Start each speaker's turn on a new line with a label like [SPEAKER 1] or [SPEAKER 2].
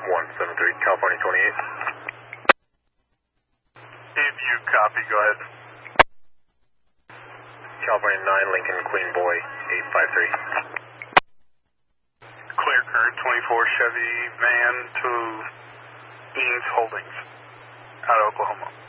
[SPEAKER 1] 173, California 28.
[SPEAKER 2] If you copy, go ahead.
[SPEAKER 1] California 9, Lincoln Queen Boy 853.
[SPEAKER 2] Clear current 24 Chevy van to Eames Holdings out of Oklahoma.